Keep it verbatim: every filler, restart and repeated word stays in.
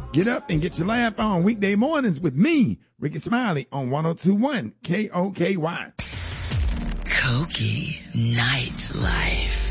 Get up and get your laugh on weekday mornings with me, Ricky Smiley, on one oh two point one K O K Y. Koki Nightlife.